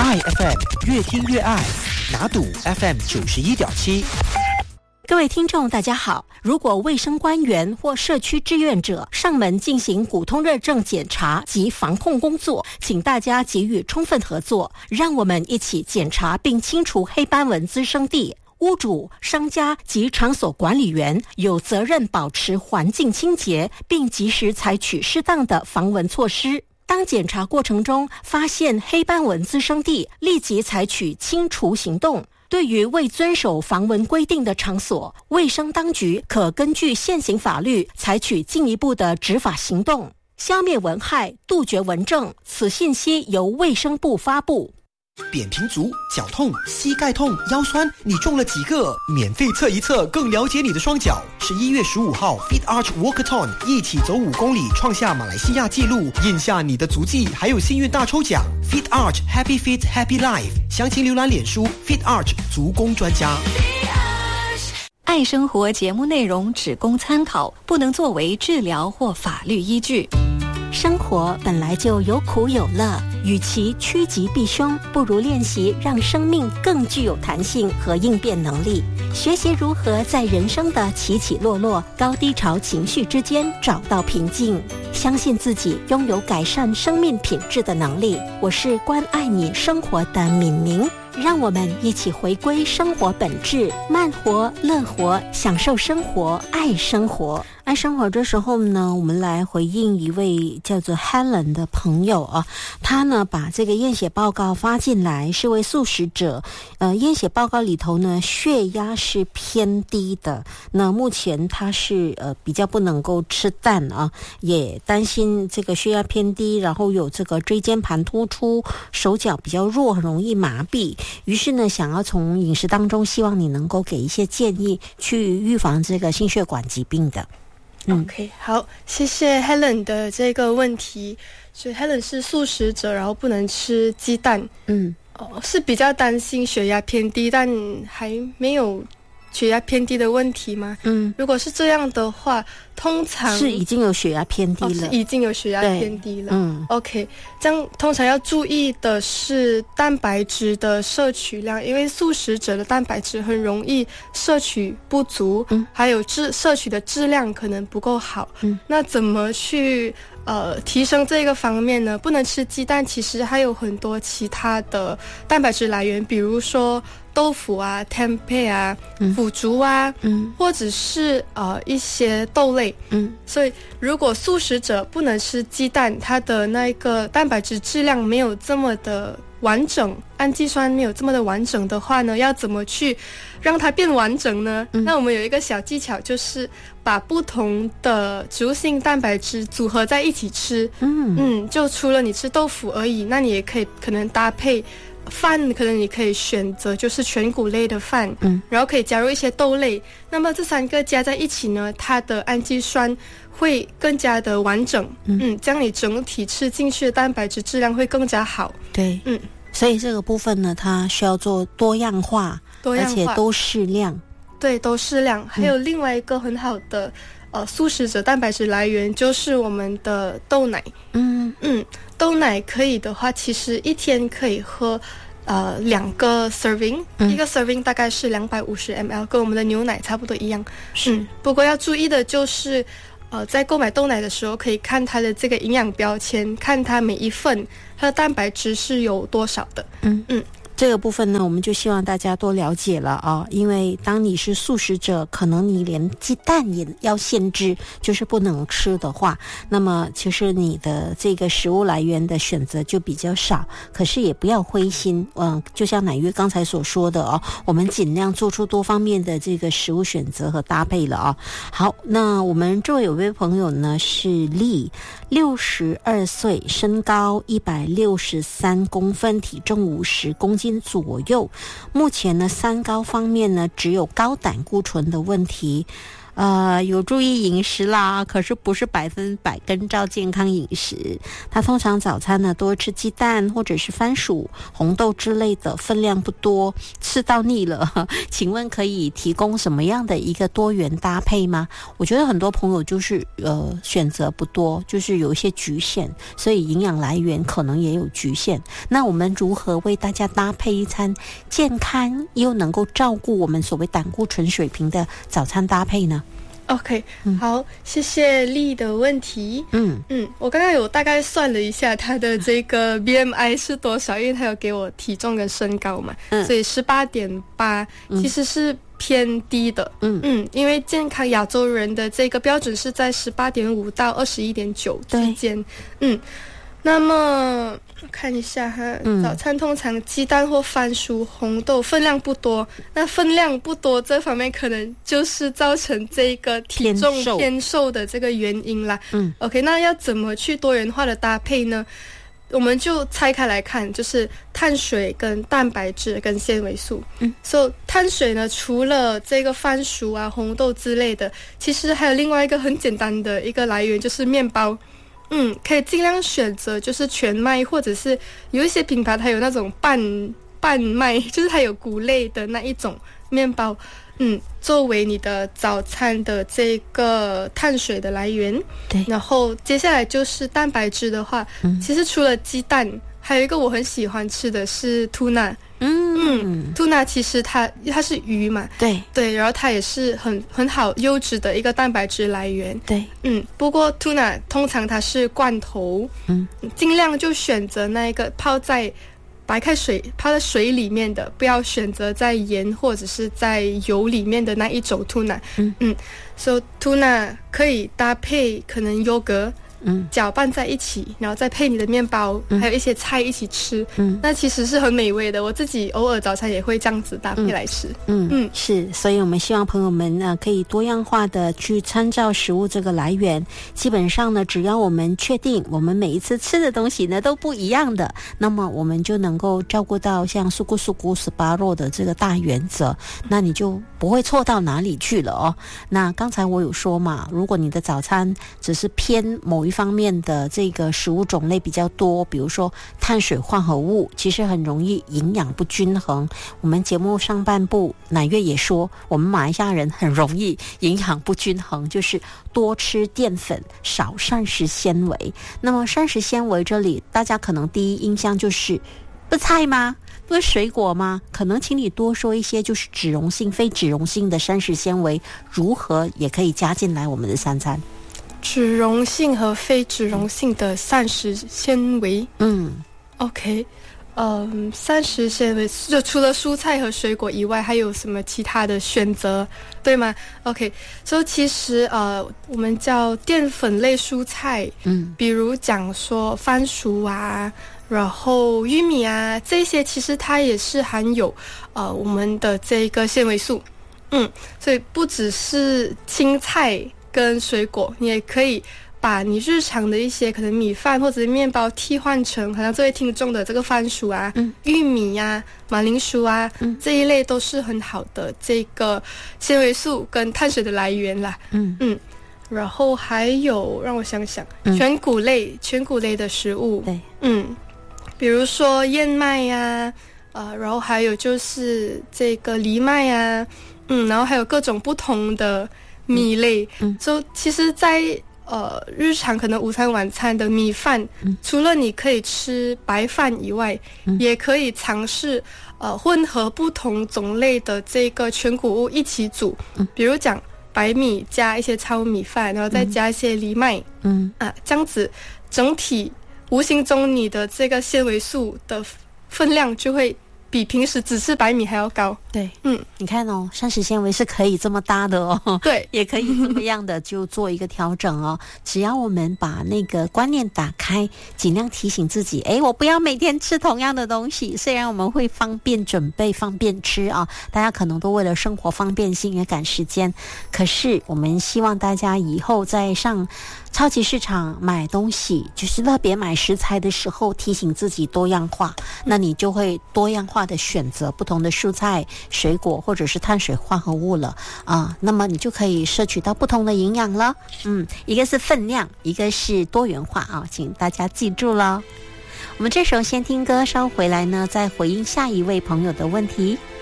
爱 FM 越听越爱，拿赌 FM 91.7。 各位听众大家好，如果卫生官员或社区志愿者上门进行骨痛热症检查及防控工作，请大家给予充分合作，让我们一起检查并清除黑斑纹滋生地。屋主、商家及场所管理员有责任保持环境清洁，并及时采取适当的防蚊措施。当检查过程中发现黑斑纹滋生地，立即采取清除行动。对于未遵守防蚊规定的场所，卫生当局可根据现行法律采取进一步的执法行动，消灭蚊害，杜绝蚊症。此信息由卫生部发布。 扁平足、脚痛、膝盖痛、腰酸，你中了几个？免费测一测，更了解你的双脚。11月15号 Fit Arch Walkathon 一起走5公里，创下马来西亚纪录，印下你的足迹，还有幸运大抽奖。Fit Arch Happy Fit Happy Life， 详情浏览脸书 Fit Arch 足工专家。 爱生活节目内容只供参考，不能作为治疗或法律依据。 生活本来就有苦有乐，与其趋吉避凶，不如练习让生命更具有弹性和应变能力，学习如何在人生的起起落落、高低潮情绪之间找到平静，相信自己拥有改善生命品质的能力。我是关爱你生活的敏明，让我们一起回归生活本质，慢活、乐活，享受生活，爱生活。爱生活的时候呢，我们来回应一位叫做 Helen 的朋友啊，他呢把这个验血报告发进来，是位素食者。验血报告里头呢，血压是偏低的。那目前他是比较不能够吃蛋啊，也担心这个血压偏低，然后有这个椎间盘突出，手脚比较弱，很容易麻痹。于是呢，想要从饮食当中，希望你能够给一些建议，去预防这个心血管疾病的。 OK， 好，谢谢 Helen 的这个问题。所以 Helen 是素食者，然后不能吃鸡蛋。是比较担心血压偏低，但还没有血压偏低的问题吗？如果是这样的话，通常是已经有血压偏低了， 是已经有血压偏低了。OK， 这样通常要注意的是蛋白质的摄取量，因为素食者的蛋白质很容易摄取不足，还有摄取的质量可能不够好。那怎么去提升这个方面呢？不能吃鸡蛋，其实还有很多其他的蛋白质来源，比如说豆腐啊、tempeh 啊、腐竹啊，或者是一些豆类。所以如果素食者不能吃鸡蛋，它的那个蛋白质质量没有这么的完整，氨基酸没有这么的完整的话呢，要怎么去让它变完整呢？那我们有一个小技巧，就是把不同的植物性蛋白质组合在一起吃。就除了你吃豆腐而已，那你也可能搭配饭，可能你可以选择就是全谷类的饭，然后可以加入一些豆类。那么这3个加在一起呢，它的氨基酸会更加的完整。这样你整体吃进去的蛋白质质量会更加好。 对，所以这个部分呢，它需要做多样化，而且都适量。对， 都适量。还有另外一个很好的素食者蛋白质来源就是我们的豆奶。豆奶可以的话，其实一天可以喝2个 serving，一个 serving 大概是250 ml， 跟我们的牛奶差不多一样。不过要注意的就是在购买豆奶的时候，可以看它的这个营养标签，看它每一份它的蛋白质是有多少的。 这个部分呢，我们就希望大家多了解了啊，因为当你是素食者，可能你连鸡蛋也要限制，就是不能吃的话，那么其实你的这个食物来源的选择就比较少。可是也不要灰心，就像乃月刚才所说的哦，我们尽量做出多方面的这个食物选择和搭配了啊。好，那我们这位有位朋友呢是丽，62岁，身高163公分，体重50公斤左右。目前呢，三高方面呢，只有高胆固醇的问题。 有注意饮食啦，可是不是100%跟照健康饮食。他通常早餐呢多吃鸡蛋或者是番薯、红豆之类的，分量不多，吃到腻了。请问可以提供什么样的一个多元搭配吗？我觉得很多朋友就是选择不多，就是有一些局限，所以营养来源可能也有局限。那我们如何为大家搭配一餐健康又能够照顾我们所谓胆固醇水平的早餐搭配呢 ？OK， 好，谢谢丽的问题。我刚刚有大概算了一下他的这个 BMI 是多少，因为他有给我体重跟身高嘛，所以 18.8 其实是偏低的。因为健康亚洲人的这个标准是在 18.5 到 21.9 之间。那么看一下哈，早餐通常鸡蛋或番薯、红豆分量不多，那分量不多这方面可能就是造成这个体重偏瘦的这个原因啦。OK， 那要怎么去多元化的搭配呢？我们就拆开来看，就是碳水跟蛋白质跟纤维素。所以碳水呢，除了这个番薯啊、红豆之类的，其实还有另外一个很简单的一个来源，就是面包。可以尽量选择就是全麦，或者是有一些品牌它有那种半麦，就是它有谷类的那一种面包，作为你的早餐的这个碳水的来源。对，然后接下来就是蛋白质的话，其实除了鸡蛋，还有一个我很喜欢吃的是 tuna。tuna 其实它是鱼嘛，对，然后它也是很好优质的一个蛋白质来源。对，不过 tuna 通常它是罐头，尽量就选择那一个泡在水里面的，不要选择在盐或者是在油里面的那一种 tuna。所以 tuna 可以搭配可能优格。搅拌在一起，然后再配你的面包，还有一些菜一起吃，那其实是很美味的。我自己偶尔早餐也会这样子搭配来吃。 是，所以我们希望朋友们呢可以多样化的去参照食物这个来源。基本上呢，只要我们确定我们每一次吃的东西呢都不一样的，那么我们就能够照顾到像苏古斯巴洛的这个大原则，那你就不会错到哪里去了哦。那刚才我有说嘛，如果你的早餐只是偏某一方面的这个食物种类比较多，比如说碳水化合物，其实很容易营养不均衡。我们节目上半部乃月也说，我们马来西亚人很容易营养不均衡，就是多吃淀粉，少膳食纤维。那么膳食纤维这里大家可能第一印象就是不是菜吗？不是水果吗？可能请你多说一些就是脂溶性、非脂溶性的膳食纤维如何也可以加进来我们的三餐。 脂溶性和非脂溶性的膳食纤维。OK， 膳食纤维就除了蔬菜和水果以外，还有什么其他的选择，对吗 ？OK， 所以其实我们叫淀粉类蔬菜，比如讲说番薯啊，然后玉米啊，这些其实它也是含有我们的这个纤维素。所以不只是青菜跟水果，你也可以把你日常的一些可能米饭或者是面包替换成好像这位听众的这个番薯啊、玉米啊、马铃薯啊，这一类都是很好的这个纤维素跟碳水的来源啦。然后还有让我想想，全谷类的食物，对，比如说燕麦呀，然后还有就是这个藜麦啊，然后还有各种不同的米类。所以其实在日常可能午餐晚餐的米饭，除了你可以吃白饭以外，也可以尝试混合不同种类的这个全谷物一起煮，比如讲白米加一些糙米饭，然后再加一些藜麦，这样子整体无形中你的这个纤维素的分量就会比平时只吃白米还要高。 对，你看哦，膳食纤维是可以这么搭的哦，对，也可以这么样的就做一个调整哦。只要我们把那个观念打开，尽量提醒自己，我不要每天吃同样的东西。虽然我们会方便准备、方便吃啊，大家可能都为了生活方便性也赶时间，可是我们希望大家以后在上超级市场买东西，就是特别买食材的时候，提醒自己多样化，那你就会多样化的选择不同的蔬菜、 水果或者是碳水化合物了啊，那么你就可以摄取到不同的营养了。一个是分量，一个是多元化啊，请大家记住了。我们这时候先听歌，稍回来呢再回应下一位朋友的问题。